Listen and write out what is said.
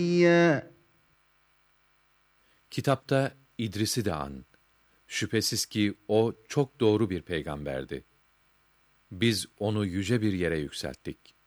Kitapta İdris'i de an. Şüphesiz ki o çok doğru bir peygamberdi. Biz onu yüce bir yere yükselttik.